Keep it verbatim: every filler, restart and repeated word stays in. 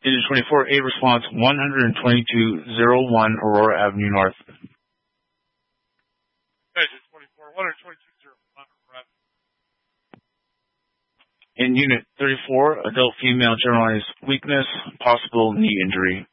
Unit twenty-four, A response one twenty-two oh one Aurora Avenue North. Agent twenty-four, one twenty-two oh one Aurora Avenue. In Unit thirty-four, adult female generalized weakness, possible knee injury.